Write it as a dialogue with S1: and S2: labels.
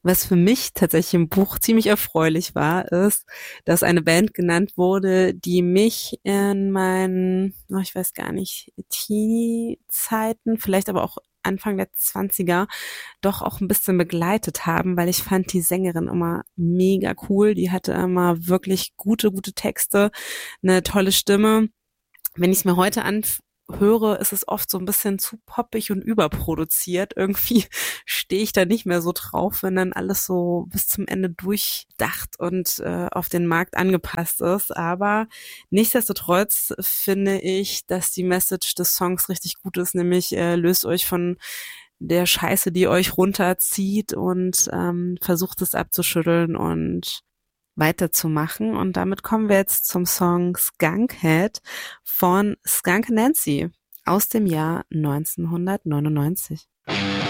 S1: Was für mich tatsächlich im Buch ziemlich erfreulich war, ist, dass eine Band genannt wurde, die mich in meinen, ich weiß gar nicht, Teenie-Zeiten, vielleicht aber auch Anfang der Zwanziger, doch auch ein bisschen begleitet haben, weil ich fand die Sängerin immer mega cool. Die hatte immer wirklich gute Texte, eine tolle Stimme. Wenn ich es mir heute anhöre, ist es oft so ein bisschen zu poppig und überproduziert. Irgendwie stehe ich da nicht mehr so drauf, wenn dann alles so bis zum Ende durchdacht und auf den Markt angepasst ist. Aber nichtsdestotrotz finde ich, dass die Message des Songs richtig gut ist, nämlich löst euch von der Scheiße, die euch runterzieht und versucht es abzuschütteln und weiterzumachen. Und damit kommen wir jetzt zum Song Skunkhead von Skunk Nancy aus dem Jahr 1999.